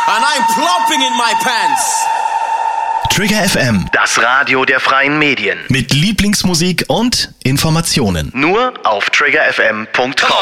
And I'm plopping in my pants. Trigger FM, Das Radio der freien Medien. mit Lieblingsmusik und Informationen. Nur auf triggerfm.com.